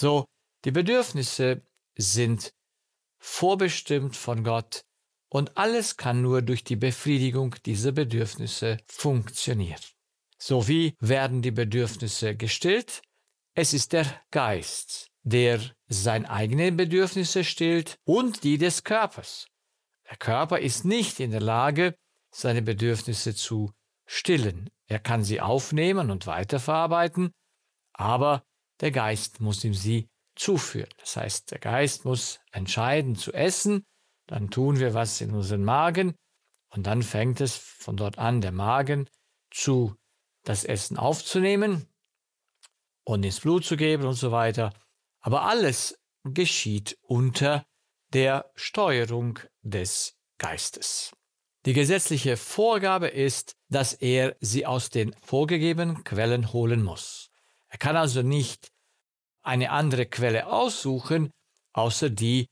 So, die Bedürfnisse sind vorbestimmt von Gott und alles kann nur durch die Befriedigung dieser Bedürfnisse funktionieren. So, wie werden die Bedürfnisse gestillt? Es ist der Geist, der seine eigenen Bedürfnisse stillt und die des Körpers. Der Körper ist nicht in der Lage, seine Bedürfnisse zu stillen. Er kann sie aufnehmen und weiterverarbeiten, aber der Geist muss ihm sie zuführen. Das heißt, der Geist muss entscheiden zu essen, dann tun wir was in unseren Magen und dann fängt es von dort an, der Magen das Essen aufzunehmen und ins Blut zu geben und so weiter. Aber alles geschieht unter der Steuerung des Geistes. Die gesetzliche Vorgabe ist, dass er sie aus den vorgegebenen Quellen holen muss. Er kann also nicht eine andere Quelle aussuchen, außer die,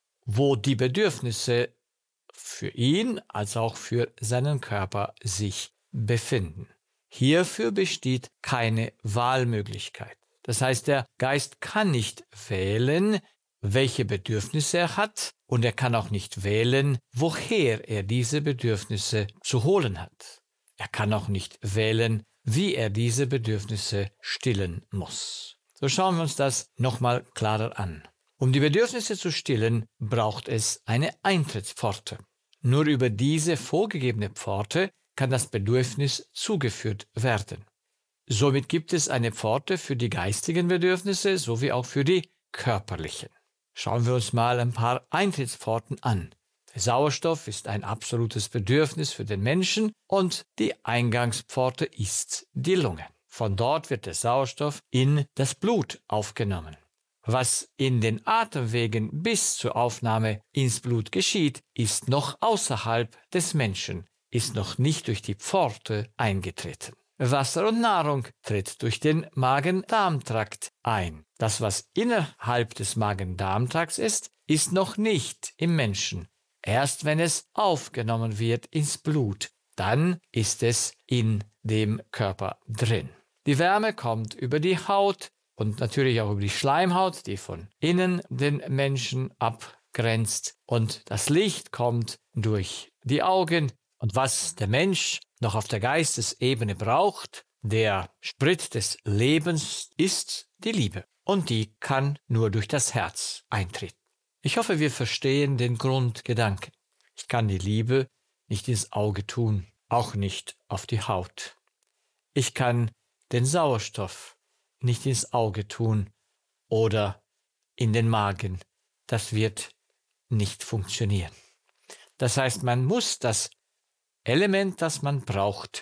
wo die Bedürfnisse für ihn als auch für seinen Körper sich befinden. Hierfür besteht keine Wahlmöglichkeit. Das heißt, der Geist kann nicht wählen, welche Bedürfnisse er hat, und er kann auch nicht wählen, woher er diese Bedürfnisse zu holen hat. Er kann auch nicht wählen, wie er diese Bedürfnisse stillen muss. So schauen wir uns das nochmal klarer an. Um die Bedürfnisse zu stillen, braucht es eine Eintrittspforte. Nur über diese vorgegebene Pforte kann das Bedürfnis zugeführt werden. Somit gibt es eine Pforte für die geistigen Bedürfnisse sowie auch für die körperlichen. Schauen wir uns mal ein paar Eintrittspforten an. Der Sauerstoff ist ein absolutes Bedürfnis für den Menschen und die Eingangspforte ist die Lunge. Von dort wird der Sauerstoff in das Blut aufgenommen. Was in den Atemwegen bis zur Aufnahme ins Blut geschieht, ist noch außerhalb des Menschen, ist noch nicht durch die Pforte eingetreten. Wasser und Nahrung tritt durch den Magen-Darm-Trakt ein. Das, was innerhalb des Magen-Darm-Trakts ist noch nicht im Menschen. Erst wenn es aufgenommen wird ins Blut, dann ist es in dem Körper drin. Die Wärme kommt über die Haut und natürlich auch über die Schleimhaut, die von innen den Menschen abgrenzt. Und das Licht kommt durch die Augen. Und was der Mensch noch auf der Geistesebene braucht, der Sprit des Lebens, ist die Liebe. Und die kann nur durch das Herz eintreten. Ich hoffe, wir verstehen den Grundgedanken. Ich kann die Liebe nicht ins Auge tun, auch nicht auf die Haut. Ich kann den Sauerstoff nicht ins Auge tun oder in den Magen. Das wird nicht funktionieren. Das heißt, man muss das Element, das man braucht,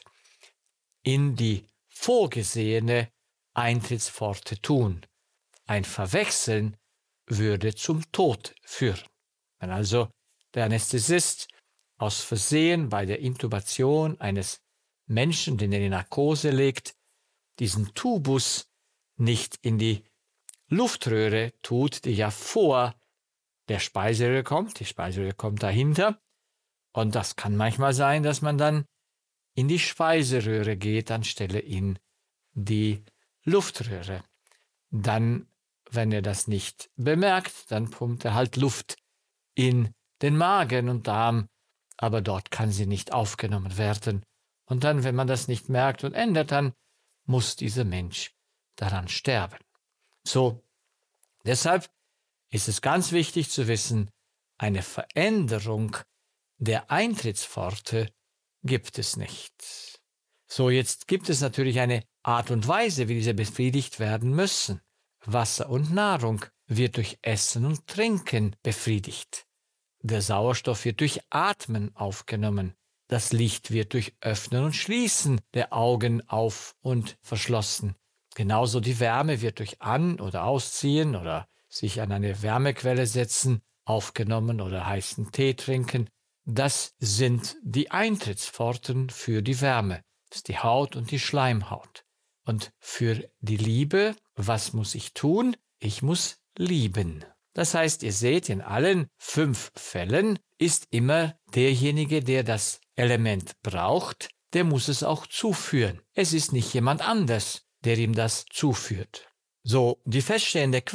in die vorgesehene Eintrittspforte tun. Ein Verwechseln würde zum Tod führen. Wenn also der Anästhesist aus Versehen bei der Intubation eines Menschen, den er in Narkose legt, diesen Tubus nicht in die Luftröhre tut, die ja vor der Speiseröhre kommt, die Speiseröhre kommt dahinter, und das kann manchmal sein, dass man dann in die Speiseröhre geht, anstelle in die Luftröhre. Dann, wenn er das nicht bemerkt, dann pumpt er halt Luft in den Magen und Darm, aber dort kann sie nicht aufgenommen werden. Und dann, wenn man das nicht merkt und ändert, dann muss dieser Mensch daran sterben. So, deshalb ist es ganz wichtig zu wissen, eine Veränderung der Eintrittspforte gibt es nicht. So, jetzt gibt es natürlich eine Art und Weise, wie diese befriedigt werden müssen. Wasser und Nahrung wird durch Essen und Trinken befriedigt. Der Sauerstoff wird durch Atmen aufgenommen. Das Licht wird durch Öffnen und Schließen der Augen auf und verschlossen. Genauso die Wärme wird durch An- oder Ausziehen oder sich an eine Wärmequelle setzen, aufgenommen oder heißen Tee trinken. Das sind die Eintrittspforten für die Wärme. Das ist die Haut und die Schleimhaut. Und für die Liebe, was muss ich tun? Ich muss lieben. Das heißt, ihr seht, in allen 5 Fällen ist immer derjenige, der das Element braucht, der muss es auch zuführen. Es ist nicht jemand anders, der ihm das zuführt. So, die feststehende